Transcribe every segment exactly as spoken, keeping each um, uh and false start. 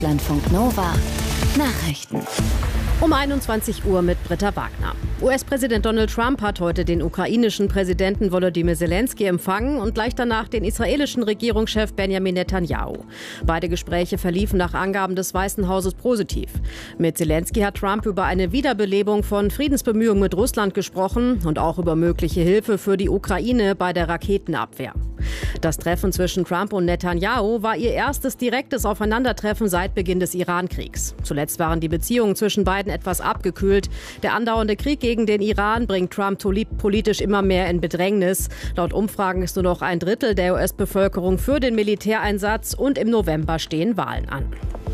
Deutschlandfunk Nova Nachrichten. Um einundzwanzig Uhr mit Britta Wagner. U S-Präsident Donald Trump hat heute den ukrainischen Präsidenten Volodymyr Zelensky empfangen und gleich danach den israelischen Regierungschef Benjamin Netanyahu. Beide Gespräche verliefen nach Angaben des Weißen Hauses positiv. Mit Zelensky hat Trump über eine Wiederbelebung von Friedensbemühungen mit Russland gesprochen und auch über mögliche Hilfe für die Ukraine bei der Raketenabwehr. Das Treffen zwischen Trump und Netanyahu war ihr erstes direktes Aufeinandertreffen seit Beginn des Iran-Kriegs. Zuletzt waren die Beziehungen zwischen beiden etwas abgekühlt. Der andauernde Krieg gegen den Iran bringt Trump politisch immer mehr in Bedrängnis. Laut Umfragen ist nur noch ein Drittel der U S-Bevölkerung für den Militäreinsatz und im November stehen Wahlen an.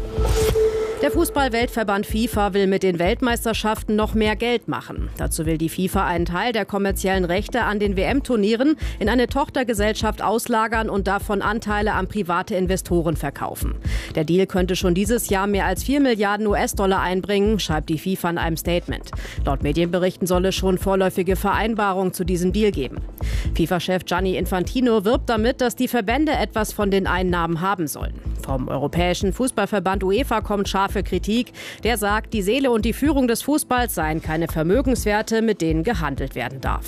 Der Fußball-Weltverband FIFA will mit den Weltmeisterschaften noch mehr Geld machen. Dazu will die FIFA einen Teil der kommerziellen Rechte an den W M-Turnieren in eine Tochtergesellschaft auslagern und davon Anteile an private Investoren verkaufen. Der Deal könnte schon dieses Jahr mehr als vier Milliarden U S-Dollar einbringen, schreibt die FIFA in einem Statement. Laut Medienberichten soll es schon vorläufige Vereinbarungen zu diesem Deal geben. FIFA-Chef Gianni Infantino wirbt damit, dass die Verbände etwas von den Einnahmen haben sollen. Vom Europäischen Fußballverband UEFA kommt scharfe Kritik. Der sagt, die Seele und die Führung des Fußballs seien keine Vermögenswerte, mit denen gehandelt werden darf.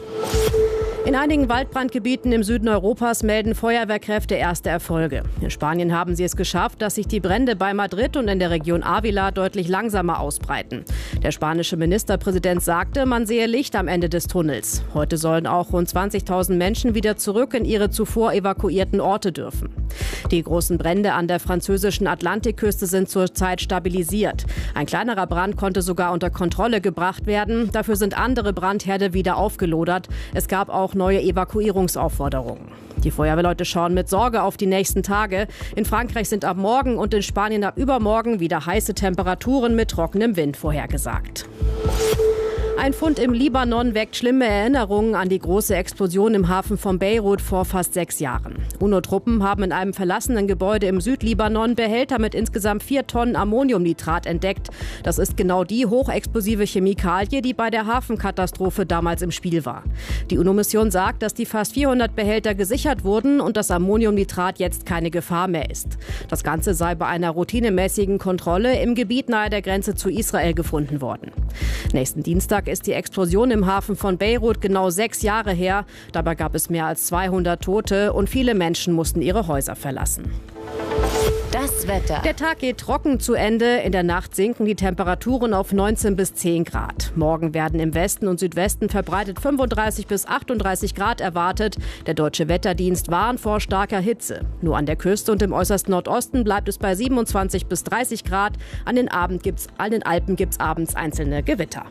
In einigen Waldbrandgebieten im Süden Europas melden Feuerwehrkräfte erste Erfolge. In Spanien haben sie es geschafft, dass sich die Brände bei Madrid und in der Region Ávila deutlich langsamer ausbreiten. Der spanische Ministerpräsident sagte, man sehe Licht am Ende des Tunnels. Heute sollen auch rund zwanzigtausend Menschen wieder zurück in ihre zuvor evakuierten Orte dürfen. Die großen Brände an der französischen Atlantikküste sind zurzeit stabilisiert. Ein kleinerer Brand konnte sogar unter Kontrolle gebracht werden. Dafür sind andere Brandherde wieder aufgelodert. Es gab auch neue Evakuierungsaufforderungen. Die Feuerwehrleute schauen mit Sorge auf die nächsten Tage. In Frankreich sind ab morgen und in Spanien ab übermorgen wieder heiße Temperaturen mit trockenem Wind vorhergesagt. Ein Fund im Libanon weckt schlimme Erinnerungen an die große Explosion im Hafen von Beirut vor fast sechs Jahren. UNO-Truppen haben in einem verlassenen Gebäude im Südlibanon Behälter mit insgesamt vier Tonnen Ammoniumnitrat entdeckt. Das ist genau die hochexplosive Chemikalie, die bei der Hafenkatastrophe damals im Spiel war. Die UNO-Mission sagt, dass die fast vierhundert Behälter gesichert wurden und das Ammoniumnitrat jetzt keine Gefahr mehr ist. Das Ganze sei bei einer routinemäßigen Kontrolle im Gebiet nahe der Grenze zu Israel gefunden worden. Nächsten Dienstag ist die Explosion im Hafen von Beirut genau sechs Jahre her. Dabei gab es mehr als zweihundert Tote und viele Menschen mussten ihre Häuser verlassen. Das Wetter. Der Tag geht trocken zu Ende. In der Nacht sinken die Temperaturen auf neunzehn bis zehn Grad. Morgen werden im Westen und Südwesten verbreitet fünfunddreißig bis achtunddreißig Grad erwartet. Der Deutsche Wetterdienst warnt vor starker Hitze. Nur an der Küste und im äußersten Nordosten bleibt es bei siebenundzwanzig bis dreißig Grad. An den, Abend gibt's, an den Alpen gibt es abends einzelne Gewitter.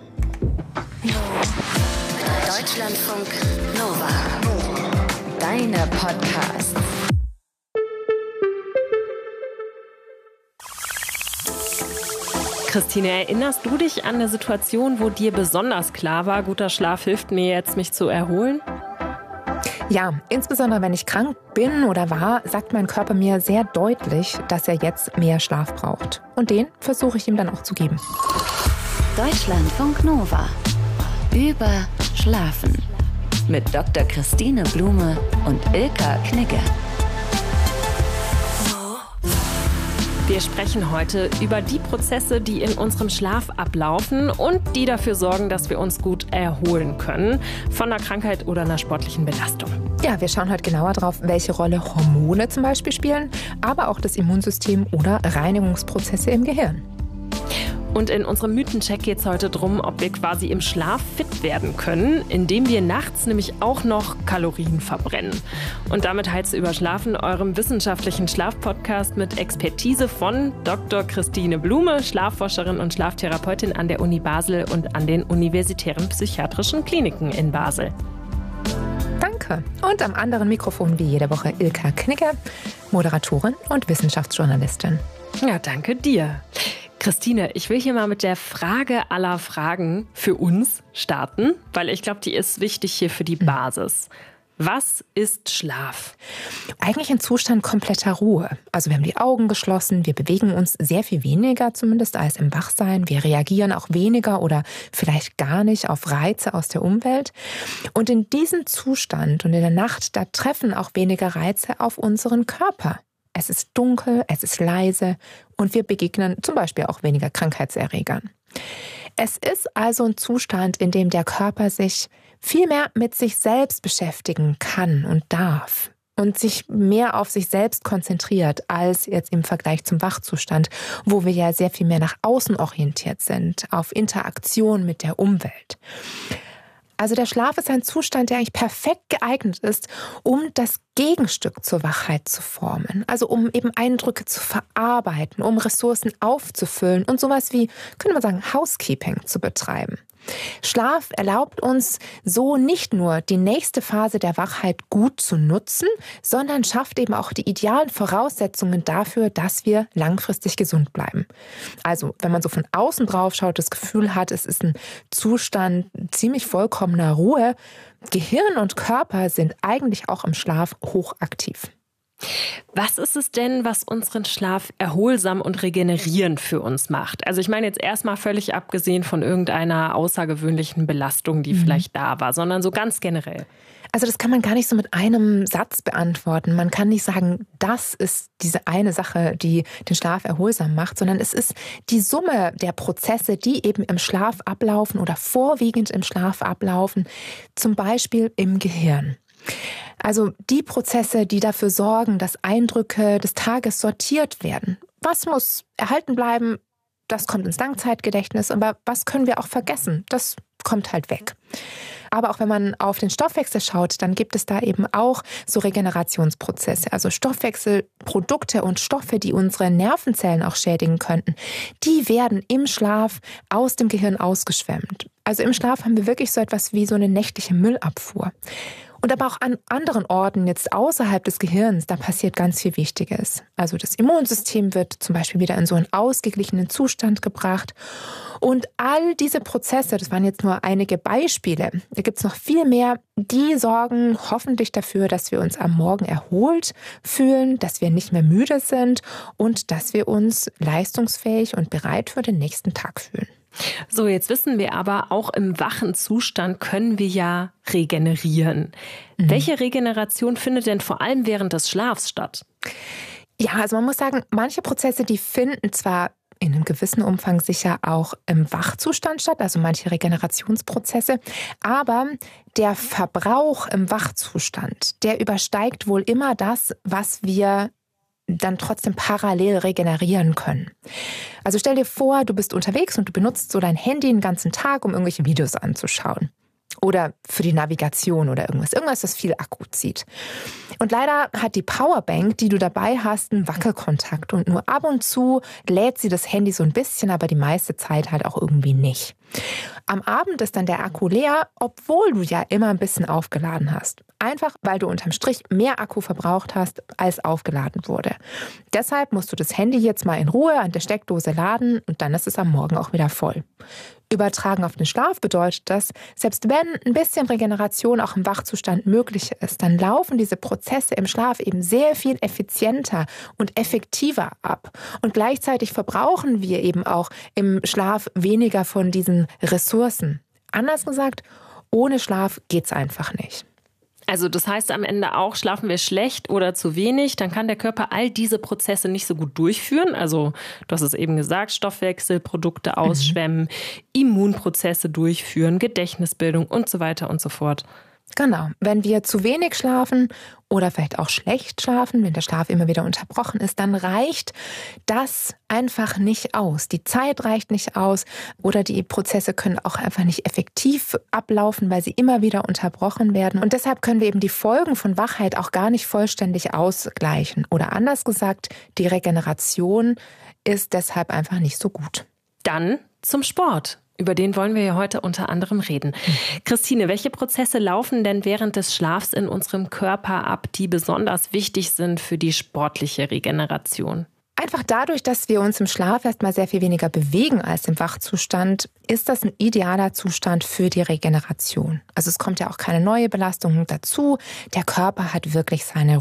Deutschlandfunk Nova. Deine Podcasts. Christine, erinnerst du dich an eine Situation, wo dir besonders klar war, guter Schlaf hilft mir jetzt, mich zu erholen? Ja, insbesondere wenn ich krank bin oder war, sagt mein Körper mir sehr deutlich, dass er jetzt mehr Schlaf braucht. Und den versuche ich ihm dann auch zu geben. Deutschlandfunk Nova. Über Schlafen. Mit Doktor Christine Blume und Ilka Knigge. Wir sprechen heute über die Prozesse, die in unserem Schlaf ablaufen und die dafür sorgen, dass wir uns gut erholen können von einer Krankheit oder einer sportlichen Belastung. Ja, wir schauen heute genauer drauf, welche Rolle Hormone zum Beispiel spielen, aber auch das Immunsystem oder Reinigungsprozesse im Gehirn. Und in unserem Mythencheck geht es heute darum, ob wir quasi im Schlaf fit werden können, indem wir nachts nämlich auch noch Kalorien verbrennen. Und damit heißt über Schlafen, eurem wissenschaftlichen Schlafpodcast mit Expertise von Doktor Christine Blume, Schlafforscherin und Schlaftherapeutin an der Uni Basel und an den universitären psychiatrischen Kliniken in Basel. Danke. Und am anderen Mikrofon wie jede Woche Ilka Knigge, Moderatorin und Wissenschaftsjournalistin. Ja, danke dir. Christine, ich will hier mal mit der Frage aller Fragen für uns starten, weil ich glaube, die ist wichtig hier für die Basis. Was ist Schlaf? Eigentlich ein Zustand kompletter Ruhe. Also wir haben die Augen geschlossen, wir bewegen uns sehr viel weniger zumindest als im Wachsein. Wir reagieren auch weniger oder vielleicht gar nicht auf Reize aus der Umwelt. Und in diesem Zustand und in der Nacht, da treffen auch weniger Reize auf unseren Körper. es ist dunkel, es ist leise und wir begegnen zum Beispiel auch weniger Krankheitserregern. Es ist also ein Zustand, in dem der Körper sich viel mehr mit sich selbst beschäftigen kann und darf und sich mehr auf sich selbst konzentriert als jetzt im Vergleich zum Wachzustand, wo wir ja sehr viel mehr nach außen orientiert sind, auf Interaktion mit der Umwelt. Also der Schlaf ist ein Zustand, der eigentlich perfekt geeignet ist, um das Gegenstück zur Wachheit zu formen. Also um eben Eindrücke zu verarbeiten, um Ressourcen aufzufüllen und sowas wie, könnte man sagen, Housekeeping zu betreiben. Schlaf erlaubt uns so nicht nur die nächste Phase der Wachheit gut zu nutzen, sondern schafft eben auch die idealen Voraussetzungen dafür, dass wir langfristig gesund bleiben. Also wenn man so von außen drauf schaut, das Gefühl hat, es ist ein Zustand ziemlich vollkommener Ruhe, Gehirn und Körper sind eigentlich auch im Schlaf hochaktiv. Was ist es denn, was unseren Schlaf erholsam und regenerierend für uns macht? Also ich meine jetzt erstmal völlig abgesehen von irgendeiner außergewöhnlichen Belastung, die mhm. vielleicht da war, sondern so ganz generell. Also das kann man gar nicht so mit einem Satz beantworten. Man kann nicht sagen, das ist diese eine Sache, die den Schlaf erholsam macht, sondern es ist die Summe der Prozesse, die eben im Schlaf ablaufen oder vorwiegend im Schlaf ablaufen, zum Beispiel im Gehirn. Also die Prozesse, die dafür sorgen, dass Eindrücke des Tages sortiert werden. Was muss erhalten bleiben? Das kommt ins Langzeitgedächtnis. Aber was können wir auch vergessen? Das kommt halt weg. Aber auch wenn man auf den Stoffwechsel schaut, dann gibt es da eben auch so Regenerationsprozesse. Also Stoffwechselprodukte und Stoffe, die unsere Nervenzellen auch schädigen könnten, die werden im Schlaf aus dem Gehirn ausgeschwemmt. Also im Schlaf haben wir wirklich so etwas wie so eine nächtliche Müllabfuhr. Und aber auch an anderen Orten, jetzt außerhalb des Gehirns, da passiert ganz viel Wichtiges. Also das Immunsystem wird zum Beispiel wieder in so einen ausgeglichenen Zustand gebracht. Und all diese Prozesse, das waren jetzt nur einige Beispiele, da gibt es noch viel mehr, die sorgen hoffentlich dafür, dass wir uns am Morgen erholt fühlen, dass wir nicht mehr müde sind und dass wir uns leistungsfähig und bereit für den nächsten Tag fühlen. So, jetzt wissen wir aber, auch im wachen Zustand können wir ja regenerieren. Mhm. Welche Regeneration findet denn vor allem während des Schlafs statt? Ja, also man muss sagen, manche Prozesse, die finden zwar in einem gewissen Umfang sicher auch im Wachzustand statt, also manche Regenerationsprozesse, aber der Verbrauch im Wachzustand, der übersteigt wohl immer das, was wir dann trotzdem parallel regenerieren können. Also stell dir vor, du bist unterwegs und du benutzt so dein Handy den ganzen Tag, um irgendwelche Videos anzuschauen. Oder für die Navigation oder irgendwas. Irgendwas, das viel Akku zieht. Und leider hat die Powerbank, die du dabei hast, einen Wackelkontakt. Und nur ab und zu lädt sie das Handy so ein bisschen, aber die meiste Zeit halt auch irgendwie nicht. Am Abend ist dann der Akku leer, obwohl du ja immer ein bisschen aufgeladen hast. Einfach, weil du unterm Strich mehr Akku verbraucht hast, als aufgeladen wurde. Deshalb musst du das Handy jetzt mal in Ruhe an der Steckdose laden und dann ist es am Morgen auch wieder voll. Übertragen auf den Schlaf bedeutet das, selbst wenn ein bisschen Regeneration auch im Wachzustand möglich ist, dann laufen diese Prozesse im Schlaf eben sehr viel effizienter und effektiver ab. Und gleichzeitig verbrauchen wir eben auch im Schlaf weniger von diesen Ressourcen. Anders gesagt, ohne Schlaf geht's einfach nicht. Also das heißt am Ende auch, schlafen wir schlecht oder zu wenig, dann kann der Körper all diese Prozesse nicht so gut durchführen. Also du hast es eben gesagt, Stoffwechselprodukte ausschwemmen, mhm. Immunprozesse durchführen, Gedächtnisbildung und so weiter und so fort. Genau, wenn wir zu wenig schlafen oder vielleicht auch schlecht schlafen, wenn der Schlaf immer wieder unterbrochen ist, dann reicht das einfach nicht aus. Die Zeit reicht nicht aus oder die Prozesse können auch einfach nicht effektiv ablaufen, weil sie immer wieder unterbrochen werden. Und deshalb können wir eben die Folgen von Wachheit auch gar nicht vollständig ausgleichen. Oder anders gesagt, die Regeneration ist deshalb einfach nicht so gut. Dann zum Sport. Über den wollen wir ja heute unter anderem reden. Christine, welche Prozesse laufen denn während des Schlafs in unserem Körper ab, die besonders wichtig sind für die sportliche Regeneration? Einfach dadurch, dass wir uns im Schlaf erstmal sehr viel weniger bewegen als im Wachzustand, ist das ein idealer Zustand für die Regeneration. Also es kommt ja auch keine neue Belastung dazu. Der Körper hat wirklich seine Ruhe.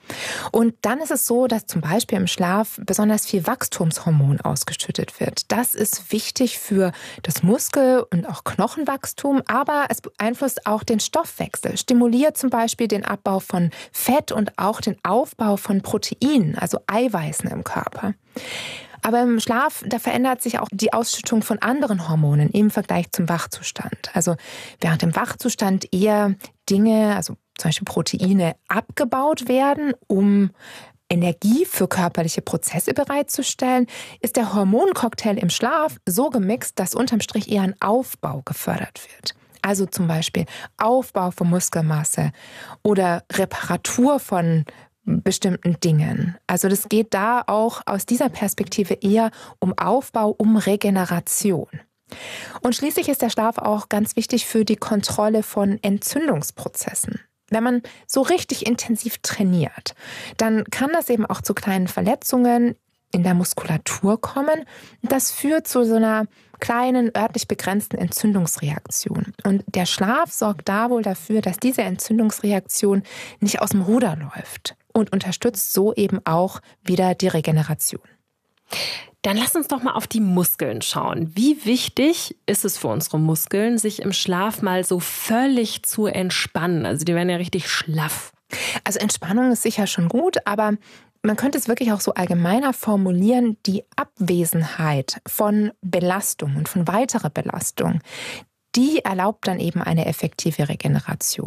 Und dann ist es so, dass zum Beispiel im Schlaf besonders viel Wachstumshormon ausgeschüttet wird. Das ist wichtig für das Muskel- und auch Knochenwachstum, aber es beeinflusst auch den Stoffwechsel, stimuliert zum Beispiel den Abbau von Fett und auch den Aufbau von Proteinen, also Eiweißen im Körper. Aber im Schlaf, da verändert sich auch die Ausschüttung von anderen Hormonen im Vergleich zum Wachzustand. Also während im Wachzustand eher Dinge, also zum Beispiel Proteine, abgebaut werden, um Energie für körperliche Prozesse bereitzustellen, ist der Hormoncocktail im Schlaf so gemixt, dass unterm Strich eher ein Aufbau gefördert wird. Also zum Beispiel Aufbau von Muskelmasse oder Reparatur von bestimmten Dingen. Also das geht da auch aus dieser Perspektive eher um Aufbau, um Regeneration. Und schließlich ist der Schlaf auch ganz wichtig für die Kontrolle von Entzündungsprozessen. Wenn man so richtig intensiv trainiert, dann kann das eben auch zu kleinen Verletzungen in der Muskulatur kommen. Das führt zu so einer kleinen, örtlich begrenzten Entzündungsreaktion. Und der Schlaf sorgt da wohl dafür, dass diese Entzündungsreaktion nicht aus dem Ruder läuft und unterstützt so eben auch wieder die Regeneration. Dann lass uns doch mal auf die Muskeln schauen. Wie wichtig ist es für unsere Muskeln, sich im Schlaf mal so völlig zu entspannen? Also die werden ja richtig schlaff. Also Entspannung ist sicher schon gut, aber man könnte es wirklich auch so allgemeiner formulieren, die Abwesenheit von Belastung und von weiterer Belastung, die erlaubt dann eben eine effektive Regeneration.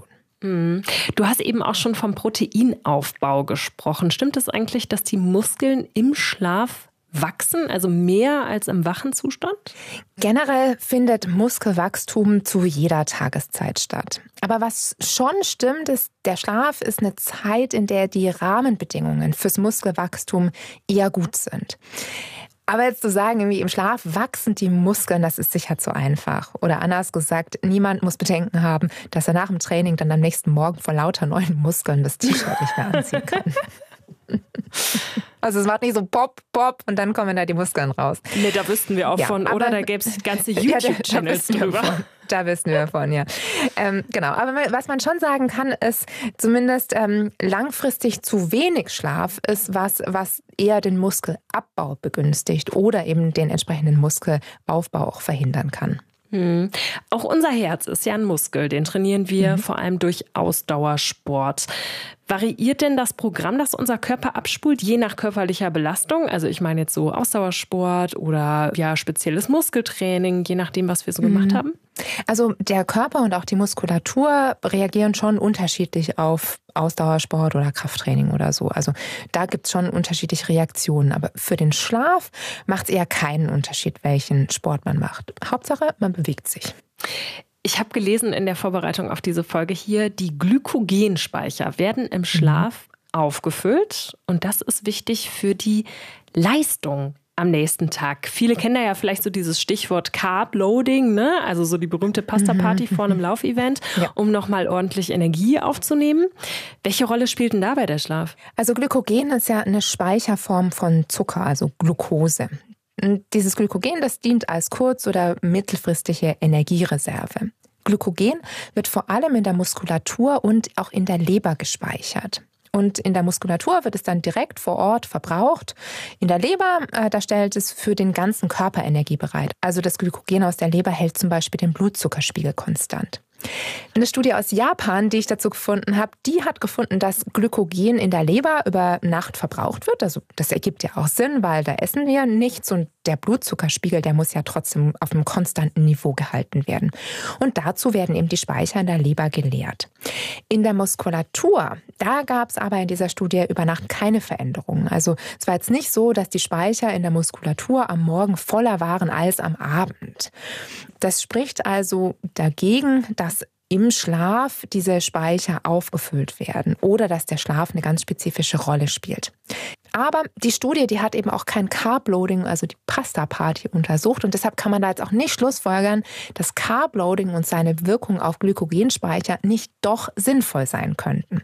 Du hast eben auch schon vom Proteinaufbau gesprochen. Stimmt es eigentlich, dass die Muskeln im Schlaf wachsen, also mehr als im wachen Zustand? Generell findet Muskelwachstum zu jeder Tageszeit statt. Aber was schon stimmt, ist, der Schlaf ist eine Zeit, in der die Rahmenbedingungen fürs Muskelwachstum eher gut sind. Aber jetzt zu sagen, irgendwie im Schlaf wachsen die Muskeln, das ist sicher zu einfach. Oder anders gesagt, niemand muss Bedenken haben, dass er nach dem Training dann am nächsten Morgen vor lauter neuen Muskeln das T-Shirt nicht mehr anziehen kann. Also es macht nicht so pop, pop und dann kommen da die Muskeln raus. Nee, da wüssten wir auch ja, von, oder? Da gäbe es ganze YouTube-Channels ja, drüber. Von, da wissen wir von, ja. Ähm, genau, aber was man schon sagen kann, ist zumindest ähm, langfristig zu wenig Schlaf ist was, was eher den Muskelabbau begünstigt oder eben den entsprechenden Muskelaufbau auch verhindern kann. Hm. Auch unser Herz ist ja ein Muskel, den trainieren wir mhm. vor allem durch Ausdauersport. Variiert denn das Programm, das unser Körper abspult, je nach körperlicher Belastung? Also ich meine jetzt so Ausdauersport oder ja spezielles Muskeltraining, je nachdem, was wir so mhm. gemacht haben? Also der Körper und auch die Muskulatur reagieren schon unterschiedlich auf Ausdauersport oder Krafttraining oder so. Also da gibt es schon unterschiedliche Reaktionen. Aber für den Schlaf macht es eher keinen Unterschied, welchen Sport man macht. Hauptsache, man bewegt sich. Ich habe gelesen in der Vorbereitung auf diese Folge hier, die Glykogenspeicher werden im Schlaf mhm. aufgefüllt. Und das ist wichtig für die Leistung am nächsten Tag. Viele kennen da ja vielleicht so dieses Stichwort Carb-Loading, ne? Also so die berühmte Pasta-Party mhm. vor einem Laufevent, ja. um nochmal ordentlich Energie aufzunehmen. Welche Rolle spielt denn dabei der Schlaf? Also Glykogen ist ja eine Speicherform von Zucker, also Glucose. Und dieses Glykogen, das dient als kurz- oder mittelfristige Energiereserve. Glykogen wird vor allem in der Muskulatur und auch in der Leber gespeichert. Und in der Muskulatur wird es dann direkt vor Ort verbraucht. In der Leber, äh, da stellt es für den ganzen Körper Energie bereit. Also das Glykogen aus der Leber hält zum Beispiel den Blutzuckerspiegel konstant. Eine Studie aus Japan, die ich dazu gefunden habe, die hat gefunden, dass Glykogen in der Leber über Nacht verbraucht wird. Also das ergibt ja auch Sinn, weil da essen wir nichts und der Blutzuckerspiegel, der muss ja trotzdem auf einem konstanten Niveau gehalten werden. Und dazu werden eben die Speicher in der Leber geleert. In der Muskulatur, da gab es aber in dieser Studie über Nacht keine Veränderungen. Also es war jetzt nicht so, dass die Speicher in der Muskulatur am Morgen voller waren als am Abend. Das spricht also dagegen, dass im Schlaf diese Speicher aufgefüllt werden oder dass der Schlaf eine ganz spezifische Rolle spielt. Aber die Studie, die hat eben auch kein Carb-Loading, also die Pasta-Party untersucht und deshalb kann man da jetzt auch nicht schlussfolgern, dass Carb-Loading und seine Wirkung auf Glykogenspeicher nicht doch sinnvoll sein könnten.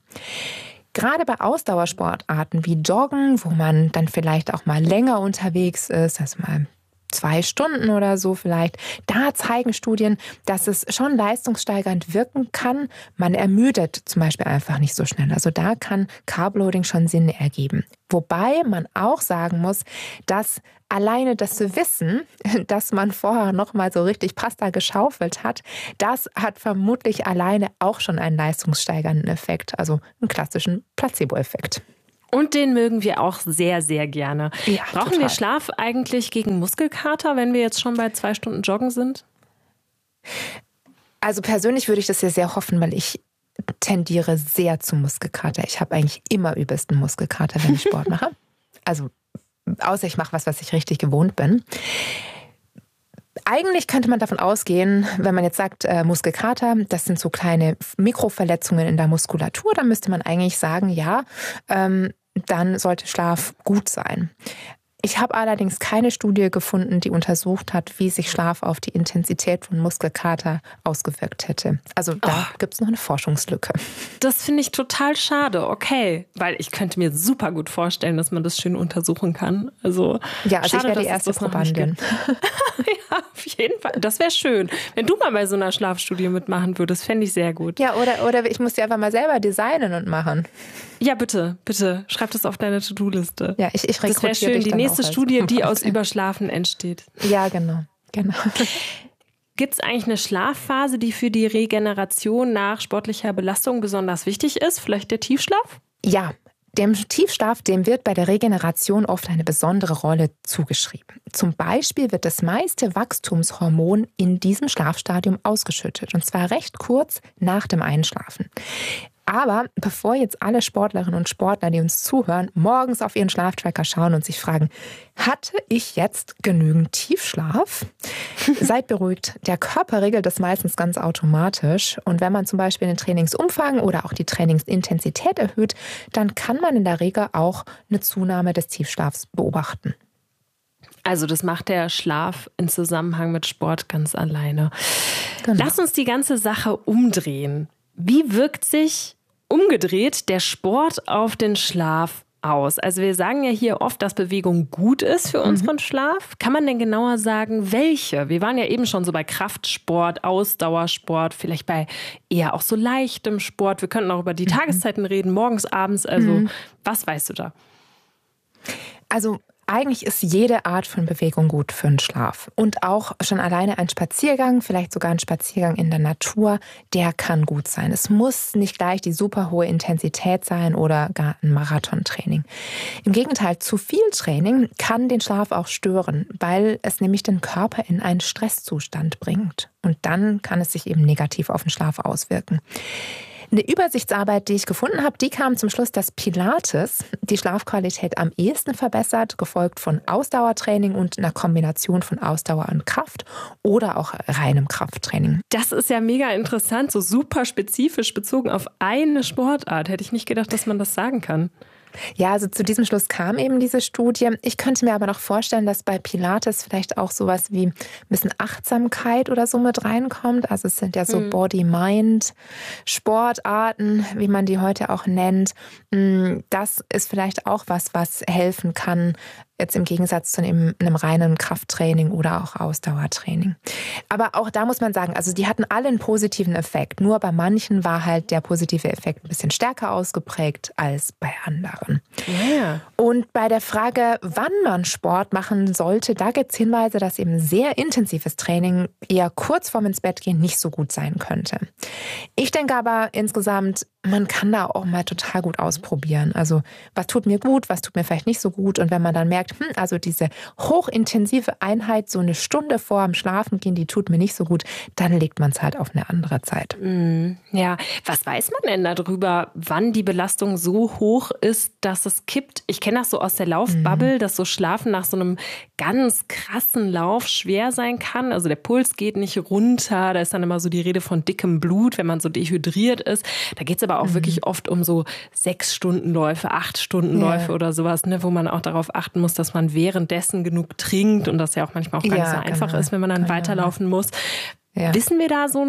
Gerade bei Ausdauersportarten wie Joggen, wo man dann vielleicht auch mal länger unterwegs ist, also mal zwei Stunden oder so vielleicht. Da zeigen Studien, dass es schon leistungssteigernd wirken kann. Man ermüdet zum Beispiel einfach nicht so schnell. Also da kann Carbloading schon Sinn ergeben. Wobei man auch sagen muss, dass alleine das Wissen, dass man vorher noch mal so richtig Pasta geschaufelt hat, das hat vermutlich alleine auch schon einen leistungssteigernden Effekt, also einen klassischen Placebo-Effekt. Und den mögen wir auch sehr, sehr gerne. Ja, Brauchen total. wir Schlaf eigentlich gegen Muskelkater, wenn wir jetzt schon bei zwei Stunden Joggen sind? Also persönlich würde ich das ja sehr hoffen, weil ich tendiere sehr zum Muskelkater. Ich habe eigentlich immer übelsten Muskelkater, wenn ich Sport mache. Also außer ich mache was, was ich richtig gewohnt bin. Eigentlich könnte man davon ausgehen, wenn man jetzt sagt, äh, Muskelkater, das sind so kleine Mikroverletzungen in der Muskulatur, dann müsste man eigentlich sagen, ja, ähm, dann sollte Schlaf gut sein. Ich habe allerdings keine Studie gefunden, die untersucht hat, wie sich Schlaf auf die Intensität von Muskelkater ausgewirkt hätte. Also da oh. gibt es noch eine Forschungslücke. Das finde ich total schade, okay. Weil ich könnte mir super gut vorstellen, dass man das schön untersuchen kann. Also, ja, also schade, ich wäre die erste Probandin. Ja, auf jeden Fall. Das wäre schön. Wenn du mal bei so einer Schlafstudie mitmachen würdest, fände ich sehr gut. Ja, oder, oder ich muss die einfach mal selber designen und machen. Ja, bitte, bitte. Schreib das auf deine To-Do-Liste. Ja, ich, ich rekrutiere Das wäre schön, die nächste Studie, die aus Überschlafen entsteht. Ja, genau. genau. Gibt es eigentlich eine Schlafphase, die für die Regeneration nach sportlicher Belastung besonders wichtig ist? Vielleicht der Tiefschlaf? Ja, dem Tiefschlaf, dem wird bei der Regeneration oft eine besondere Rolle zugeschrieben. Zum Beispiel wird das meiste Wachstumshormon in diesem Schlafstadium ausgeschüttet, und zwar recht kurz nach dem Einschlafen. Aber bevor jetzt alle Sportlerinnen und Sportler, die uns zuhören, morgens auf ihren Schlaftracker schauen und sich fragen, hatte ich jetzt genügend Tiefschlaf? Seid beruhigt, der Körper regelt das meistens ganz automatisch. Und wenn man zum Beispiel den Trainingsumfang oder auch die Trainingsintensität erhöht, dann kann man in der Regel auch eine Zunahme des Tiefschlafs beobachten. Also das macht der Schlaf in Zusammenhang mit Sport ganz alleine. Genau. Lass uns die ganze Sache umdrehen. Wie wirkt sich umgedreht der Sport auf den Schlaf aus? Also wir sagen ja hier oft, dass Bewegung gut ist für unseren mhm. Schlaf. Kann man denn genauer sagen, welche? Wir waren ja eben schon so bei Kraftsport, Ausdauersport, vielleicht bei eher auch so leichtem Sport. Wir könnten auch über die mhm. Tageszeiten reden, morgens, abends. Also mhm. was weißt du da? Also eigentlich ist jede Art von Bewegung gut für den Schlaf. Und auch schon alleine ein Spaziergang, vielleicht sogar ein Spaziergang in der Natur, der kann gut sein. Es muss nicht gleich die super hohe Intensität sein oder gar ein Marathontraining. Im Gegenteil, zu viel Training kann den Schlaf auch stören, weil es nämlich den Körper in einen Stresszustand bringt. Und dann kann es sich eben negativ auf den Schlaf auswirken. Eine Übersichtsarbeit, die ich gefunden habe, die kam zum Schluss, dass Pilates die Schlafqualität am ehesten verbessert, gefolgt von Ausdauertraining und einer Kombination von Ausdauer und Kraft oder auch reinem Krafttraining. Das ist ja mega interessant, so super spezifisch bezogen auf eine Sportart. Hätte ich nicht gedacht, dass man das sagen kann. Ja, also zu diesem Schluss kam eben diese Studie. Ich könnte mir aber noch vorstellen, dass bei Pilates vielleicht auch sowas wie ein bisschen Achtsamkeit oder so mit reinkommt. Also es sind ja so mhm. Body-Mind-Sportarten, wie man die heute auch nennt. Das ist vielleicht auch was, was helfen kann, jetzt im Gegensatz zu einem, einem reinen Krafttraining oder auch Ausdauertraining. Aber auch da muss man sagen, also die hatten alle einen positiven Effekt. Nur bei manchen war halt der positive Effekt ein bisschen stärker ausgeprägt als bei anderen. Ja. Und bei der Frage, wann man Sport machen sollte, da gibt es Hinweise, dass eben sehr intensives Training eher kurz vorm ins Bett gehen nicht so gut sein könnte. Ich denke aber insgesamt, man kann da auch mal total gut ausprobieren. Also was tut mir gut, was tut mir vielleicht nicht so gut. Und wenn man dann merkt, hm, also diese hochintensive Einheit, so eine Stunde vor dem Schlafengehen, die tut mir nicht so gut, dann legt man es halt auf eine andere Zeit. Mm, ja, was weiß man denn darüber, wann die Belastung so hoch ist, dass es kippt? Ich kenne das so aus der Laufbubble, mm. dass so Schlafen nach so einem ganz krassen Lauf schwer sein kann. Also der Puls geht nicht runter, da ist dann immer so die Rede von dickem Blut, wenn man so dehydriert ist. Da geht es aber auch mhm. wirklich oft um so sechs Stundenläufe, acht Stundenläufe ja. oder sowas, ne, wo man auch darauf achten muss, dass man währenddessen genug trinkt und das ja auch manchmal auch gar ja, nicht so einfach genau, ist, wenn man dann genau. weiterlaufen muss. Ja. Wissen wir da so einen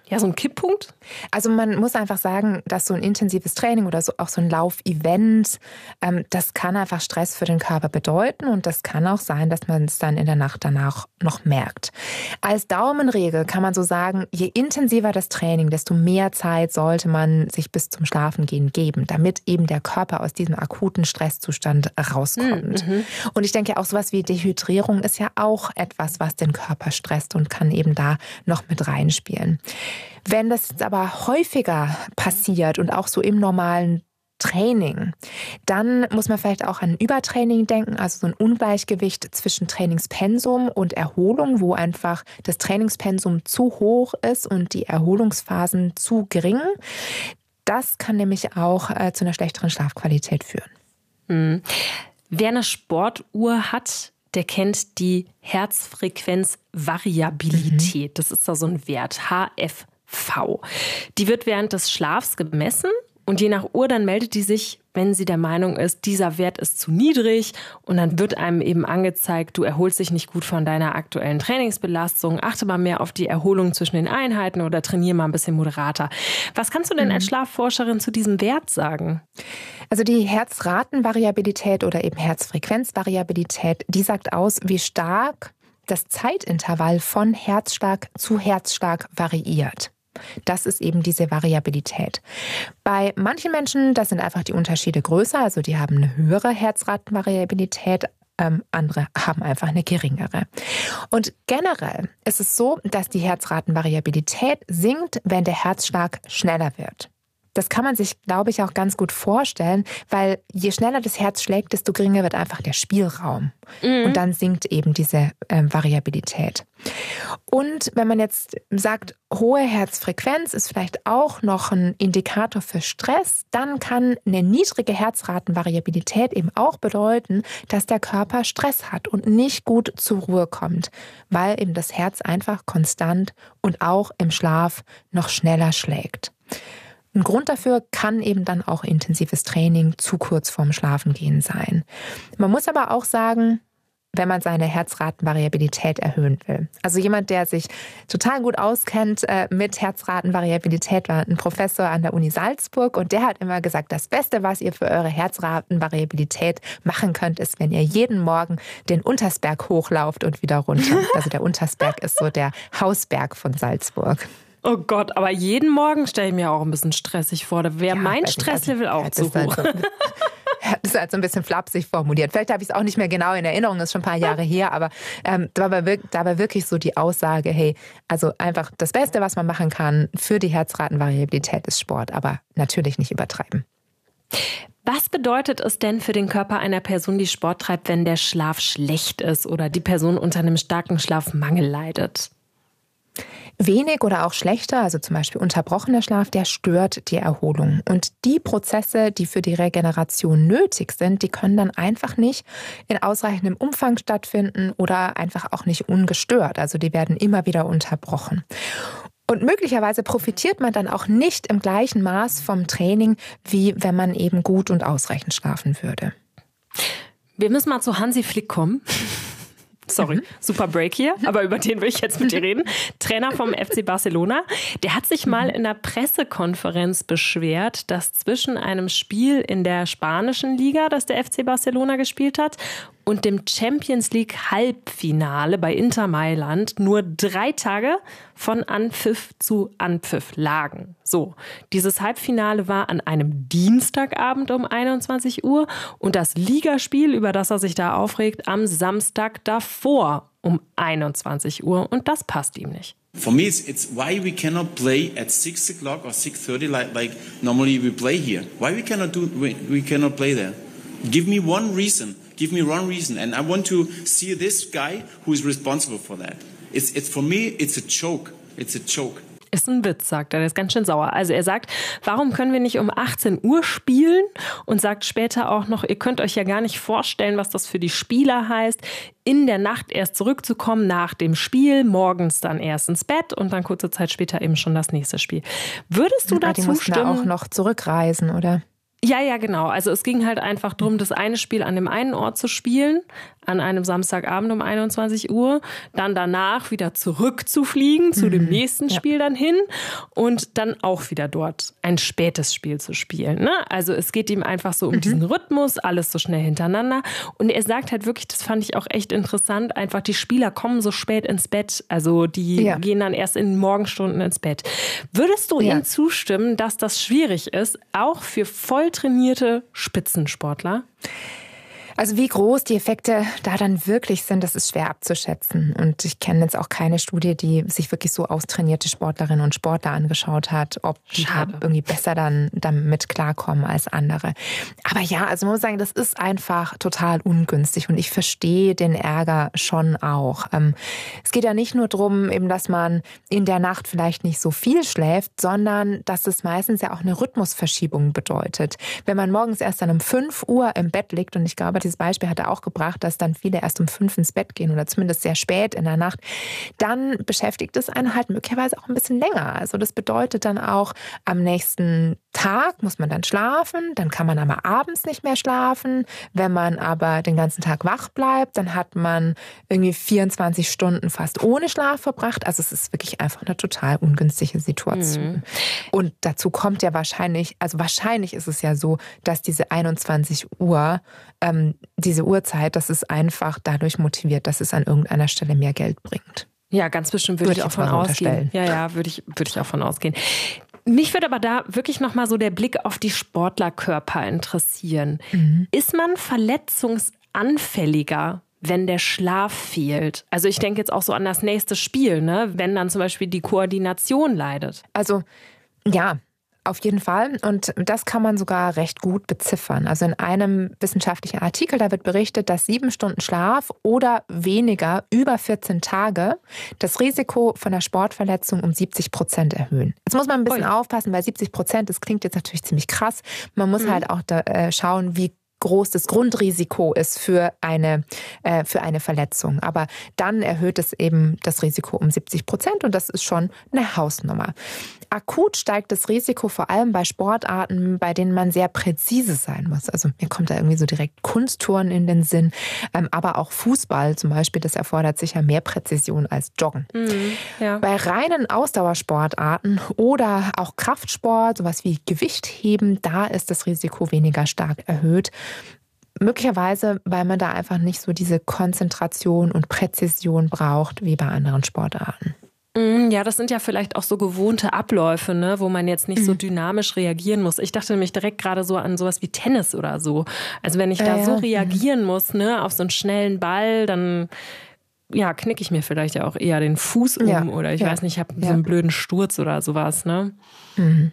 Ja, so ein Kipppunkt? Also man muss einfach sagen, dass so ein intensives Training oder so auch so ein Laufevent, ähm, das kann einfach Stress für den Körper bedeuten und das kann auch sein, dass man es dann in der Nacht danach noch merkt. Als Daumenregel kann man so sagen, je intensiver das Training, desto mehr Zeit sollte man sich bis zum Schlafengehen geben, damit eben der Körper aus diesem akuten Stresszustand rauskommt. Mhm. Und ich denke auch sowas wie Dehydrierung ist ja auch etwas, was den Körper stresst und kann eben da noch mit reinspielen. Wenn das jetzt aber häufiger passiert und auch so im normalen Training, dann muss man vielleicht auch an Übertraining denken, also so ein Ungleichgewicht zwischen Trainingspensum und Erholung, wo einfach das Trainingspensum zu hoch ist und die Erholungsphasen zu gering. Das kann nämlich auch äh, zu einer schlechteren Schlafqualität führen. Hm. Wer eine Sportuhr hat, der kennt die Herzfrequenzvariabilität. Mhm. Das ist da so ein Wert, H F V. Die wird während des Schlafs gemessen und je nach Uhr dann meldet die sich, wenn sie der Meinung ist, dieser Wert ist zu niedrig und dann wird einem eben angezeigt, du erholst dich nicht gut von deiner aktuellen Trainingsbelastung, achte mal mehr auf die Erholung zwischen den Einheiten oder trainiere mal ein bisschen moderater. Was kannst du denn als Schlafforscherin zu diesem Wert sagen? Also die Herzratenvariabilität oder eben Herzfrequenzvariabilität, die sagt aus, wie stark das Zeitintervall von Herzschlag zu Herzschlag variiert. Das ist eben diese Variabilität. Bei manchen Menschen, da sind einfach die Unterschiede größer, also die haben eine höhere Herzratenvariabilität, ähm, andere haben einfach eine geringere. Und generell ist es so, dass die Herzratenvariabilität sinkt, wenn der Herzschlag schneller wird. Das kann man sich, glaube ich, auch ganz gut vorstellen, weil je schneller das Herz schlägt, desto geringer wird einfach der Spielraum. Mhm. Und dann sinkt eben diese äh, Variabilität. Und wenn man jetzt sagt, hohe Herzfrequenz ist vielleicht auch noch ein Indikator für Stress, dann kann eine niedrige Herzratenvariabilität eben auch bedeuten, dass der Körper Stress hat und nicht gut zur Ruhe kommt, weil eben das Herz einfach konstant und auch im Schlaf noch schneller schlägt. Ein Grund dafür kann eben dann auch intensives Training zu kurz vorm Schlafengehen sein. Man muss aber auch sagen, wenn man seine Herzratenvariabilität erhöhen will. Also jemand, der sich total gut auskennt äh, mit Herzratenvariabilität, war ein Professor an der Uni Salzburg und der hat immer gesagt, das Beste, was ihr für eure Herzratenvariabilität machen könnt, ist, wenn ihr jeden Morgen den Untersberg hochlauft und wieder runter. Also der Untersberg ist so der Hausberg von Salzburg. Oh Gott, aber jeden Morgen stelle ich mir auch ein bisschen stressig vor. Da wäre ja, mein Stresslevel also, auch zu hoch. Halt so, das ist halt so ein bisschen flapsig formuliert. Vielleicht habe ich es auch nicht mehr genau in Erinnerung, das ist schon ein paar Jahre her, aber ähm, da, war wirklich, da war wirklich so die Aussage, hey, also einfach das Beste, was man machen kann für die Herzratenvariabilität ist Sport, aber natürlich nicht übertreiben. Was bedeutet es denn für den Körper einer Person, die Sport treibt, wenn der Schlaf schlecht ist oder die Person unter einem starken Schlafmangel leidet? Wenig oder auch schlechter, also zum Beispiel unterbrochener Schlaf, der stört die Erholung. Und die Prozesse, die für die Regeneration nötig sind, die können dann einfach nicht in ausreichendem Umfang stattfinden oder einfach auch nicht ungestört. Also die werden immer wieder unterbrochen. Und möglicherweise profitiert man dann auch nicht im gleichen Maß vom Training, wie wenn man eben gut und ausreichend schlafen würde. Wir müssen mal zu Hansi Flick kommen. Sorry, super Break hier, aber über den will ich jetzt mit dir reden. Trainer vom F C Barcelona, der hat sich mal in einer Pressekonferenz beschwert, dass zwischen einem Spiel in der spanischen Liga, das der F C Barcelona gespielt hat, und dem Champions League Halbfinale bei Inter Mailand nur drei Tage von Anpfiff zu Anpfiff lagen. So, dieses Halbfinale war an einem Dienstagabend um einundzwanzig Uhr und das Ligaspiel, über das er sich da aufregt, am Samstag davor um einundzwanzig Uhr und das passt ihm nicht. For me, it's, it's why we cannot play at six o'clock or six thirty like, like normally we play here. Why we cannot do we, we cannot play there? Give me one reason. Give me one reason, and I want to see this guy who is responsible for that. It's, it's for me, it's a joke. It's a joke. Ist ein Witz, sagt er. Der ist ganz schön sauer. Also er sagt, warum können wir nicht um achtzehn Uhr spielen? Und sagt später auch noch, ihr könnt euch ja gar nicht vorstellen, was das für die Spieler heißt, in der Nacht erst zurückzukommen nach dem Spiel, morgens dann erst ins Bett und dann kurze Zeit später eben schon das nächste Spiel. Würdest du ja, dazu die mussten stimmen? Da auch noch zurückreisen, oder? Ja, ja, genau. Also es ging halt einfach darum, das eine Spiel an dem einen Ort zu spielen, an einem Samstagabend um einundzwanzig Uhr, dann danach wieder zurückzufliegen, zu mhm. dem nächsten Spiel ja. dann hin und dann auch wieder dort ein spätes Spiel zu spielen. Ne? Also es geht ihm einfach so um mhm. diesen Rhythmus, alles so schnell hintereinander. Und er sagt halt wirklich, das fand ich auch echt interessant, einfach die Spieler kommen so spät ins Bett, also die ja. gehen dann erst in den Morgenstunden ins Bett. Würdest du ja. ihm zustimmen, dass das schwierig ist, auch für voll trainierte Spitzensportler? Also wie groß die Effekte da dann wirklich sind, das ist schwer abzuschätzen. Und ich kenne jetzt auch keine Studie, die sich wirklich so austrainierte Sportlerinnen und Sportler angeschaut hat, ob die Schade. irgendwie besser dann damit klarkommen als andere. Aber ja, also man muss sagen, das ist einfach total ungünstig und ich verstehe den Ärger schon auch. Ähm, es geht ja nicht nur darum, eben, dass man in der Nacht vielleicht nicht so viel schläft, sondern dass es meistens ja auch eine Rhythmusverschiebung bedeutet. Wenn man morgens erst dann um fünf Uhr im Bett liegt, und ich glaube, dieses Beispiel hat er auch gebracht, dass dann viele erst um fünf ins Bett gehen oder zumindest sehr spät in der Nacht, dann beschäftigt es einen halt möglicherweise auch ein bisschen länger. Also das bedeutet dann auch, am nächsten Tag muss man dann schlafen, dann kann man aber abends nicht mehr schlafen. Wenn man aber den ganzen Tag wach bleibt, dann hat man irgendwie vierundzwanzig Stunden fast ohne Schlaf verbracht. Also es ist wirklich einfach eine total ungünstige Situation. Mhm. Und dazu kommt ja wahrscheinlich, also wahrscheinlich ist es ja so, dass diese einundzwanzig Uhr, ähm, diese Uhrzeit, das ist einfach dadurch motiviert, dass es an irgendeiner Stelle mehr Geld bringt. Ja, ganz bestimmt würde, würde ich auch von ausgehen. Ja, ja, würde ich, würde ich auch von ausgehen. Mich würde aber da wirklich nochmal so der Blick auf die Sportlerkörper interessieren. Mhm. Ist man verletzungsanfälliger, wenn der Schlaf fehlt? Also ich denke jetzt auch so an das nächste Spiel, ne? Wenn dann zum Beispiel die Koordination leidet. Also ja, auf jeden Fall. Und das kann man sogar recht gut beziffern. Also in einem wissenschaftlichen Artikel, da wird berichtet, dass sieben Stunden Schlaf oder weniger über vierzehn Tage das Risiko von einer Sportverletzung um siebzig Prozent erhöhen. Jetzt muss man ein bisschen Oi. aufpassen, weil siebzig Prozent, das klingt jetzt natürlich ziemlich krass. Man muss mhm. halt auch da, äh, schauen, wie groß das Grundrisiko ist für eine, äh, für eine Verletzung. Aber dann erhöht es eben das Risiko um siebzig Prozent und das ist schon eine Hausnummer. Akut steigt das Risiko vor allem bei Sportarten, bei denen man sehr präzise sein muss. Also mir kommt da irgendwie so direkt Kunstturnen in den Sinn, ähm, aber auch Fußball zum Beispiel, das erfordert sicher mehr Präzision als Joggen. Mhm, ja. Bei reinen Ausdauersportarten oder auch Kraftsport, sowas wie Gewichtheben, da ist das Risiko weniger stark erhöht. Möglicherweise, weil man da einfach nicht so diese Konzentration und Präzision braucht wie bei anderen Sportarten. Ja, das sind ja vielleicht auch so gewohnte Abläufe, ne, wo man jetzt nicht so dynamisch reagieren muss. Ich dachte nämlich direkt gerade so an sowas wie Tennis oder so. Also wenn ich da ja, so reagieren muss, ne, auf so einen schnellen Ball, dann ja, knicke ich mir vielleicht ja auch eher den Fuß um ja, oder ich ja, weiß nicht, ich habe ja. so einen blöden Sturz oder sowas, ne? Mhm.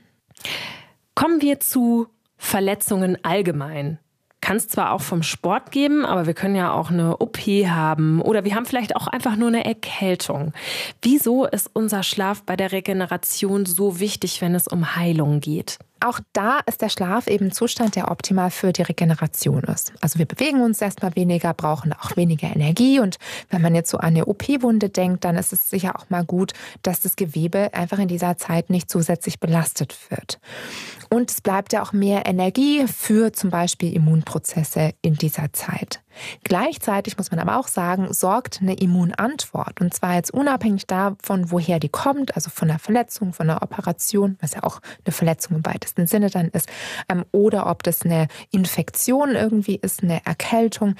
Kommen wir zu Verletzungen allgemein. Kann es zwar auch vom Sport geben, aber wir können ja auch eine O P haben oder wir haben vielleicht auch einfach nur eine Erkältung. Wieso ist unser Schlaf bei der Regeneration so wichtig, wenn es um Heilung geht? Auch da ist der Schlaf eben ein Zustand, der optimal für die Regeneration ist. Also wir bewegen uns erstmal weniger, brauchen auch weniger Energie. Und wenn man jetzt so an eine O P-Wunde denkt, dann ist es sicher auch mal gut, dass das Gewebe einfach in dieser Zeit nicht zusätzlich belastet wird. Und es bleibt ja auch mehr Energie für zum Beispiel Immunprozesse in dieser Zeit. Gleichzeitig muss man aber auch sagen, sorgt eine Immunantwort. Und zwar jetzt unabhängig davon, woher die kommt, also von einer Verletzung, von einer Operation, was ja auch eine Verletzung im weitesten Sinne dann ist, ähm, oder ob das eine Infektion irgendwie ist, eine Erkältung.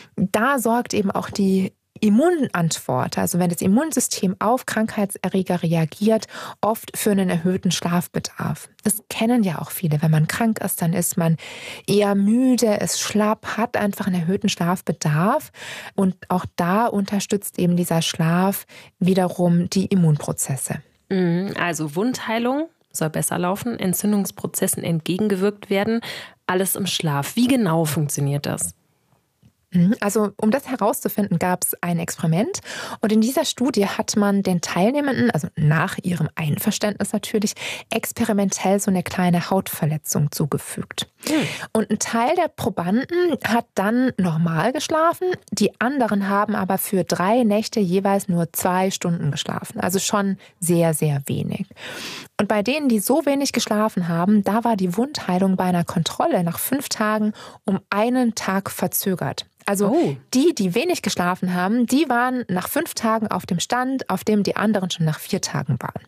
Da sorgt eben auch die Immunantwort, also wenn das Immunsystem auf Krankheitserreger reagiert, oft für einen erhöhten Schlafbedarf. Das kennen ja auch viele. Wenn man krank ist, dann ist man eher müde, ist schlapp, hat einfach einen erhöhten Schlafbedarf. Und auch da unterstützt eben dieser Schlaf wiederum die Immunprozesse. Also Wundheilung soll besser laufen, Entzündungsprozessen entgegengewirkt werden, alles im Schlaf. Wie genau funktioniert das? Also um das herauszufinden, gab es ein Experiment und in dieser Studie hat man den Teilnehmenden, also nach ihrem Einverständnis natürlich, experimentell so eine kleine Hautverletzung zugefügt. Und ein Teil der Probanden hat dann normal geschlafen, die anderen haben aber für drei Nächte jeweils nur zwei Stunden geschlafen. Also schon sehr, sehr wenig. Und bei denen, die so wenig geschlafen haben, da war die Wundheilung bei einer Kontrolle nach fünf Tagen um einen Tag verzögert. Also oh. die, die wenig geschlafen haben, die waren nach fünf Tagen auf dem Stand, auf dem die anderen schon nach vier Tagen waren.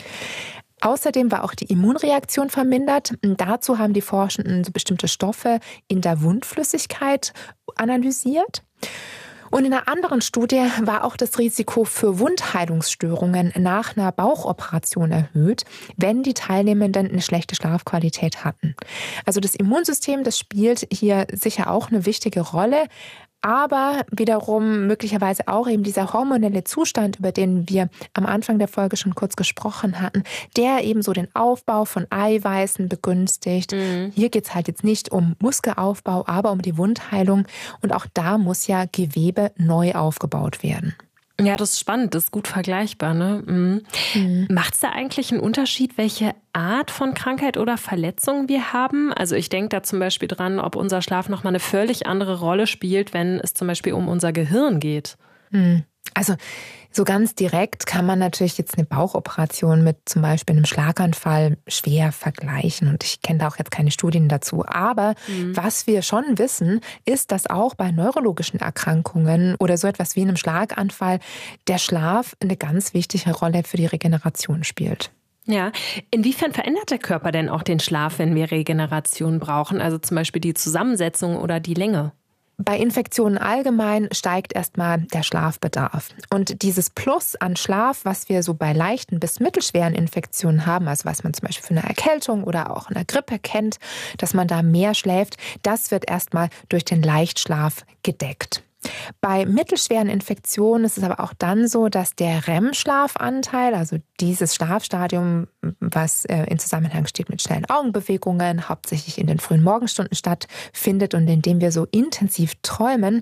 Außerdem war auch die Immunreaktion vermindert. Und dazu haben die Forschenden so bestimmte Stoffe in der Wundflüssigkeit analysiert. Und in einer anderen Studie war auch das Risiko für Wundheilungsstörungen nach einer Bauchoperation erhöht, wenn die Teilnehmenden eine schlechte Schlafqualität hatten. Also das Immunsystem, das spielt hier sicher auch eine wichtige Rolle. Aber wiederum möglicherweise auch eben dieser hormonelle Zustand, über den wir am Anfang der Folge schon kurz gesprochen hatten, der eben so den Aufbau von Eiweißen begünstigt. Mhm. Hier geht es halt jetzt nicht um Muskelaufbau, aber um die Wundheilung. Und auch da muss ja Gewebe neu aufgebaut werden. Ja, das ist spannend, das ist gut vergleichbar, ne? Mhm. Mhm. Macht es da eigentlich einen Unterschied, welche Art von Krankheit oder Verletzung wir haben? Also ich denke da zum Beispiel dran, ob unser Schlaf nochmal eine völlig andere Rolle spielt, wenn es zum Beispiel um unser Gehirn geht. Mhm. Also so ganz direkt kann man natürlich jetzt eine Bauchoperation mit zum Beispiel einem Schlaganfall schwer vergleichen. Und ich kenne da auch jetzt keine Studien dazu. Aber mhm. was wir schon wissen, ist, dass auch bei neurologischen Erkrankungen oder so etwas wie einem Schlaganfall der Schlaf eine ganz wichtige Rolle für die Regeneration spielt. Ja, inwiefern verändert der Körper denn auch den Schlaf, wenn wir Regeneration brauchen? Also zum Beispiel die Zusammensetzung oder die Länge? Bei Infektionen allgemein steigt erstmal der Schlafbedarf. Und dieses Plus an Schlaf, was wir so bei leichten bis mittelschweren Infektionen haben, also was man zum Beispiel für eine Erkältung oder auch eine Grippe kennt, dass man da mehr schläft, das wird erstmal durch den Leichtschlaf gedeckt. Bei mittelschweren Infektionen ist es aber auch dann so, dass der R E M-Schlafanteil, also dieses Schlafstadium, was in Zusammenhang steht mit schnellen Augenbewegungen, hauptsächlich in den frühen Morgenstunden stattfindet und in dem wir so intensiv träumen,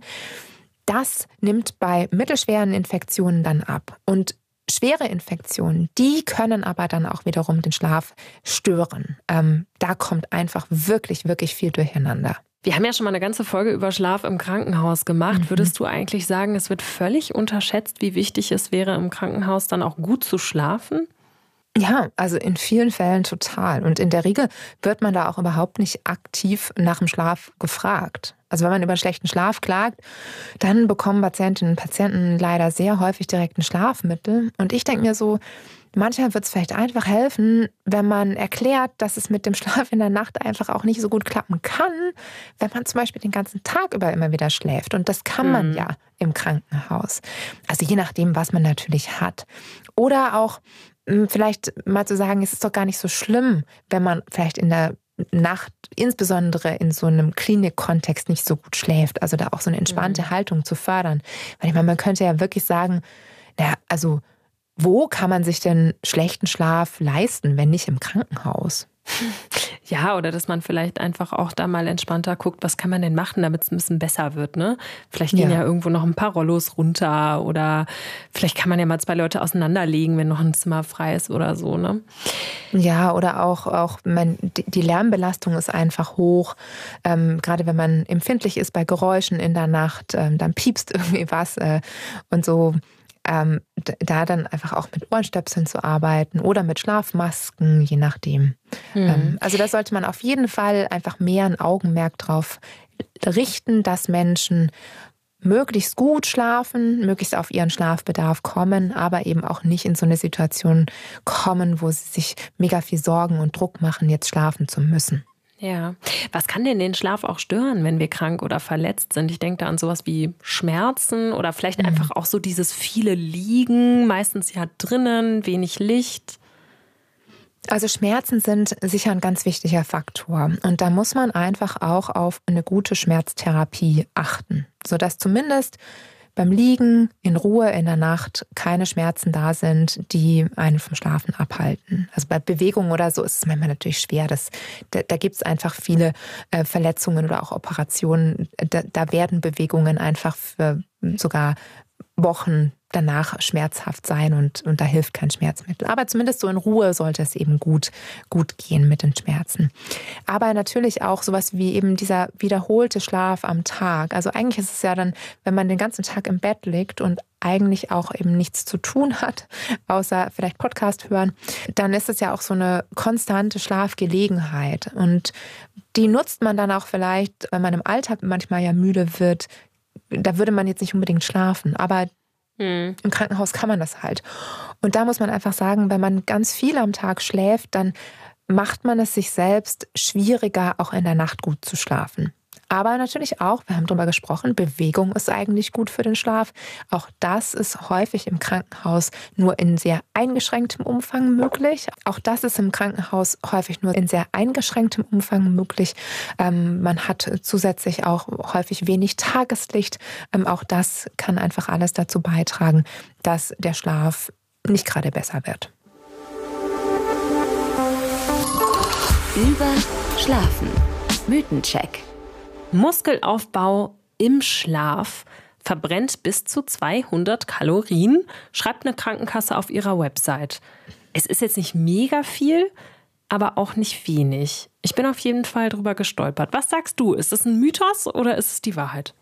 das nimmt bei mittelschweren Infektionen dann ab. Und schwere Infektionen, die können aber dann auch wiederum den Schlaf stören. Ähm, da kommt einfach wirklich, wirklich viel durcheinander. Wir haben ja schon mal eine ganze Folge über Schlaf im Krankenhaus gemacht. Mhm. Würdest du eigentlich sagen, es wird völlig unterschätzt, wie wichtig es wäre, im Krankenhaus dann auch gut zu schlafen? Ja, also in vielen Fällen total. Und in der Regel wird man da auch überhaupt nicht aktiv nach dem Schlaf gefragt. Also wenn man über einen schlechten Schlaf klagt, dann bekommen Patientinnen und Patienten leider sehr häufig direkt ein Schlafmittel. Und ich denke mir so, manchmal wird es vielleicht einfach helfen, wenn man erklärt, dass es mit dem Schlaf in der Nacht einfach auch nicht so gut klappen kann, wenn man zum Beispiel den ganzen Tag über immer wieder schläft. Und das kann man mhm. ja im Krankenhaus. Also je nachdem, was man natürlich hat. Oder auch vielleicht mal zu sagen, es ist doch gar nicht so schlimm, wenn man vielleicht in der Nacht, insbesondere in so einem Klinikkontext, nicht so gut schläft. Also da auch so eine entspannte mhm. Haltung zu fördern. Weil ich meine, man könnte ja wirklich sagen, naja, also wo kann man sich denn schlechten Schlaf leisten, wenn nicht im Krankenhaus? Ja, oder dass man vielleicht einfach auch da mal entspannter guckt, was kann man denn machen, damit es ein bisschen besser wird, ne? Vielleicht gehen ja. ja irgendwo noch ein paar Rollos runter oder vielleicht kann man ja mal zwei Leute auseinanderlegen, wenn noch ein Zimmer frei ist oder so, ne? Ja, oder auch, auch man, die Lärmbelastung ist einfach hoch. Ähm, gerade wenn man empfindlich ist bei Geräuschen in der Nacht, ähm, dann piepst irgendwie was äh, und so. Ähm, da dann einfach auch mit Ohrenstöpseln zu arbeiten oder mit Schlafmasken, je nachdem. Mhm. Ähm, also da sollte man auf jeden Fall einfach mehr ein Augenmerk drauf richten, dass Menschen möglichst gut schlafen, möglichst auf ihren Schlafbedarf kommen, aber eben auch nicht in so eine Situation kommen, wo sie sich mega viel Sorgen und Druck machen, jetzt schlafen zu müssen. Ja, was kann denn den Schlaf auch stören, wenn wir krank oder verletzt sind? Ich denke da an sowas wie Schmerzen oder vielleicht mhm. einfach auch so dieses viele Liegen, meistens ja drinnen, wenig Licht. Also Schmerzen sind sicher ein ganz wichtiger Faktor. Und da muss man einfach auch auf eine gute Schmerztherapie achten, sodass zumindest beim Liegen in Ruhe in der Nacht keine Schmerzen da sind, die einen vom Schlafen abhalten. Also bei Bewegung oder so ist es manchmal natürlich schwer. Das, da da gibt es einfach viele äh, Verletzungen oder auch Operationen. Da, da werden Bewegungen einfach für sogar Wochen danach schmerzhaft sein und, und da hilft kein Schmerzmittel. Aber zumindest so in Ruhe sollte es eben gut, gut gehen mit den Schmerzen. Aber natürlich auch sowas wie eben dieser wiederholte Schlaf am Tag. Also eigentlich ist es ja dann, wenn man den ganzen Tag im Bett liegt und eigentlich auch eben nichts zu tun hat, außer vielleicht Podcast hören, dann ist es ja auch so eine konstante Schlafgelegenheit. Und die nutzt man dann auch vielleicht, wenn man im Alltag manchmal ja müde wird. Da würde man jetzt nicht unbedingt schlafen, aber hm. im Krankenhaus kann man das halt. Und da muss man einfach sagen, wenn man ganz viel am Tag schläft, dann macht man es sich selbst schwieriger, auch in der Nacht gut zu schlafen. Aber natürlich auch, wir haben darüber gesprochen, Bewegung ist eigentlich gut für den Schlaf. Auch das ist häufig im Krankenhaus nur in sehr eingeschränktem Umfang möglich. Auch das ist im Krankenhaus häufig nur in sehr eingeschränktem Umfang möglich. Ähm, man hat zusätzlich auch häufig wenig Tageslicht. Ähm, auch das kann einfach alles dazu beitragen, dass der Schlaf nicht gerade besser wird. Über Schlafen. Mythencheck. Muskelaufbau im Schlaf verbrennt bis zu zweihundert Kalorien, schreibt eine Krankenkasse auf ihrer Website. Es ist jetzt nicht mega viel, aber auch nicht wenig. Ich bin auf jeden Fall drüber gestolpert. Was sagst du? Ist das ein Mythos oder ist es die Wahrheit?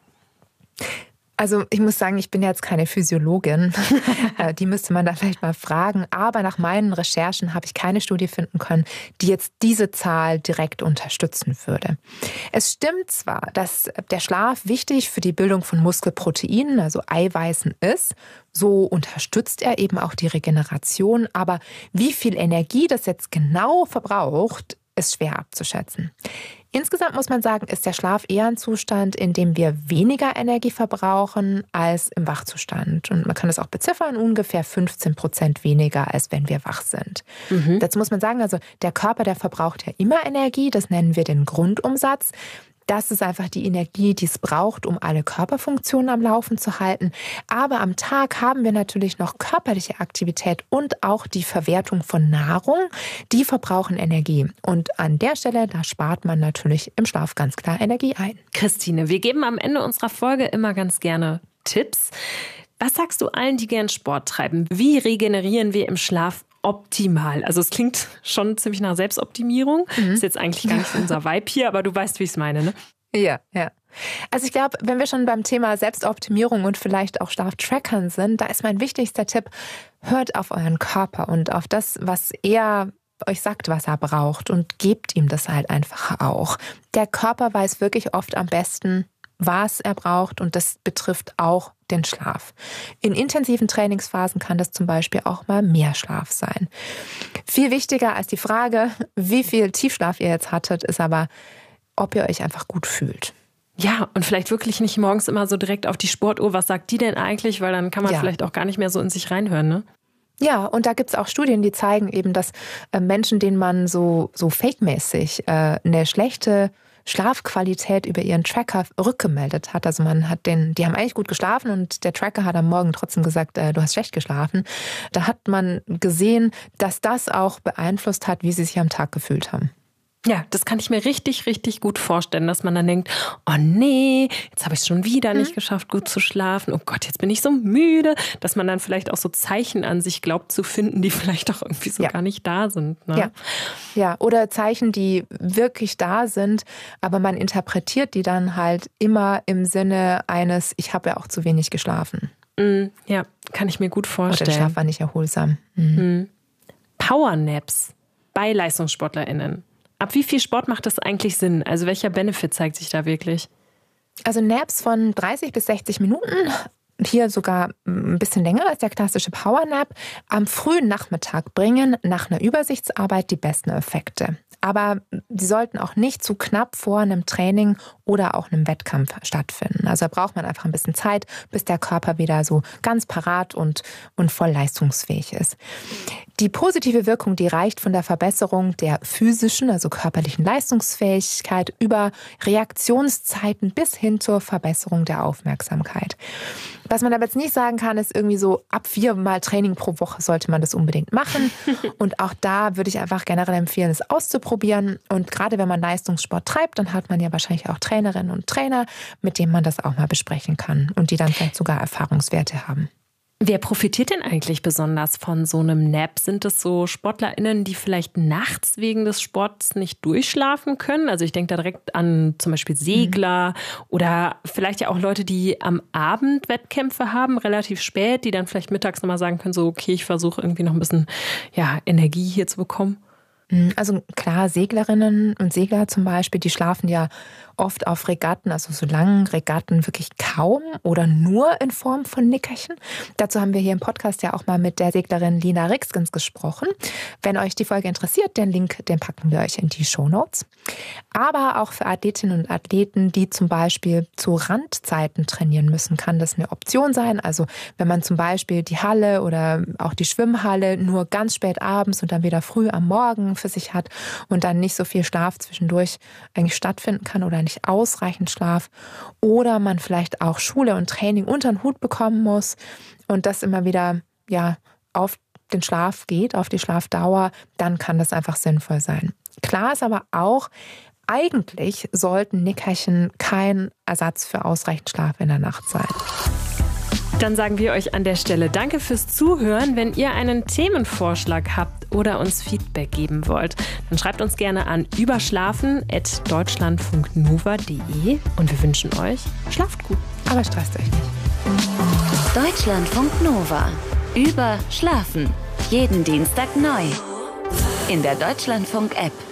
Also ich muss sagen, ich bin jetzt keine Physiologin. Die müsste man da vielleicht mal fragen. Aber nach meinen Recherchen habe ich keine Studie finden können, die jetzt diese Zahl direkt unterstützen würde. Es stimmt zwar, dass der Schlaf wichtig für die Bildung von Muskelproteinen, also Eiweißen, ist. So unterstützt er eben auch die Regeneration. Aber wie viel Energie das jetzt genau verbraucht, ist schwer abzuschätzen. Insgesamt muss man sagen, ist der Schlaf eher ein Zustand, in dem wir weniger Energie verbrauchen als im Wachzustand. Und man kann das auch beziffern, ungefähr fünfzehn Prozent weniger, als wenn wir wach sind. Mhm. Dazu muss man sagen, also der Körper, der verbraucht ja immer Energie, das nennen wir den Grundumsatz. Das ist einfach die Energie, die es braucht, um alle Körperfunktionen am Laufen zu halten. Aber am Tag haben wir natürlich noch körperliche Aktivität und auch die Verwertung von Nahrung. Die verbrauchen Energie. Und an der Stelle, da spart man natürlich im Schlaf ganz klar Energie ein. Christine, wir geben am Ende unserer Folge immer ganz gerne Tipps. Was sagst du allen, die gern Sport treiben? Wie regenerieren wir im Schlaf optimal? Also es klingt schon ziemlich nach Selbstoptimierung. Mhm. Ist jetzt eigentlich gar nicht unser Vibe hier, aber du weißt, wie ich es meine, ne? Ja, ja. Also ich glaube, wenn wir schon beim Thema Selbstoptimierung und vielleicht auch Schlaftrackern sind, da ist mein wichtigster Tipp, hört auf euren Körper und auf das, was er euch sagt, was er braucht und gebt ihm das halt einfach auch. Der Körper weiß wirklich oft am besten, was er braucht und das betrifft auch den Schlaf. In intensiven Trainingsphasen kann das zum Beispiel auch mal mehr Schlaf sein. Viel wichtiger als die Frage, wie viel Tiefschlaf ihr jetzt hattet, ist aber, ob ihr euch einfach gut fühlt. Ja, und vielleicht wirklich nicht morgens immer so direkt auf die Sportuhr, was sagt die denn eigentlich, weil dann kann man ja vielleicht auch gar nicht mehr so in sich reinhören, ne? Ja, und da gibt es auch Studien, die zeigen eben, dass äh, Menschen, denen man so, so fake-mäßig äh, eine schlechte Schlafqualität über ihren Tracker rückgemeldet hat. Also man hat den, die haben eigentlich gut geschlafen und der Tracker hat am Morgen trotzdem gesagt, äh, du hast schlecht geschlafen. Da hat man gesehen, dass das auch beeinflusst hat, wie sie sich am Tag gefühlt haben. Ja, das kann ich mir richtig, richtig gut vorstellen, dass man dann denkt, oh nee, jetzt habe ich es schon wieder nicht mhm. geschafft, gut zu schlafen. Oh Gott, jetzt bin ich so müde. Dass man dann vielleicht auch so Zeichen an sich glaubt zu finden, die vielleicht auch irgendwie so ja. gar nicht da sind. Ne? Ja. ja, oder Zeichen, die wirklich da sind, aber man interpretiert die dann halt immer im Sinne eines, ich habe ja auch zu wenig geschlafen. Mm, ja, kann ich mir gut vorstellen. Oder der Schlaf war nicht erholsam. Mhm. Mhm. Powernaps bei LeistungssportlerInnen. Ab wie viel Sport macht das eigentlich Sinn? Also welcher Benefit zeigt sich da wirklich? Also Naps von dreißig bis sechzig Minuten, hier sogar ein bisschen länger als der klassische Powernap, am frühen Nachmittag bringen nach einer Übersichtsarbeit die besten Effekte. Aber die sollten auch nicht zu knapp vor einem Training oder auch einem Wettkampf stattfinden. Also da braucht man einfach ein bisschen Zeit, bis der Körper wieder so ganz parat und, und voll leistungsfähig ist. Die positive Wirkung, die reicht von der Verbesserung der physischen, also körperlichen Leistungsfähigkeit über Reaktionszeiten bis hin zur Verbesserung der Aufmerksamkeit. Was man aber jetzt nicht sagen kann, ist irgendwie so, ab viermal Training pro Woche sollte man das unbedingt machen. Und auch da würde ich einfach generell empfehlen, es auszuprobieren. Und gerade wenn man Leistungssport treibt, dann hat man ja wahrscheinlich auch Trainerinnen und Trainer, mit denen man das auch mal besprechen kann und die dann vielleicht sogar Erfahrungswerte haben. Wer profitiert denn eigentlich besonders von so einem Nap? Sind es so SportlerInnen, die vielleicht nachts wegen des Sports nicht durchschlafen können? Also ich denke da direkt an zum Beispiel Segler mhm. oder vielleicht ja auch Leute, die am Abend Wettkämpfe haben, relativ spät, die dann vielleicht mittags nochmal sagen können, so okay, ich versuche irgendwie noch ein bisschen ja, Energie hier zu bekommen. Also klar, Seglerinnen und Segler zum Beispiel, die schlafen ja oft auf Regatten, also so langen Regatten wirklich kaum oder nur in Form von Nickerchen. Dazu haben wir hier im Podcast ja auch mal mit der Seglerin Lina Rixgens gesprochen. Wenn euch die Folge interessiert, den Link, den packen wir euch in die Shownotes. Aber auch für Athletinnen und Athleten, die zum Beispiel zu Randzeiten trainieren müssen, kann das eine Option sein. Also wenn man zum Beispiel die Halle oder auch die Schwimmhalle nur ganz spät abends und dann wieder früh am Morgen für sich hat und dann nicht so viel Schlaf zwischendurch eigentlich stattfinden kann oder nicht ausreichend Schlaf oder man vielleicht auch Schule und Training unter den Hut bekommen muss und das immer wieder ja auf den Schlaf geht, auf die Schlafdauer, dann kann das einfach sinnvoll sein. Klar ist aber auch, eigentlich sollten Nickerchen kein Ersatz für ausreichend Schlaf in der Nacht sein. Dann sagen wir euch an der Stelle Danke fürs Zuhören. Wenn ihr einen Themenvorschlag habt oder uns Feedback geben wollt, dann schreibt uns gerne an überschlafen at deutschlandfunknova punkt de und wir wünschen euch, schlaft gut. Aber stresst euch nicht. Deutschlandfunk Nova. Überschlafen. Jeden Dienstag neu. In der Deutschlandfunk-App.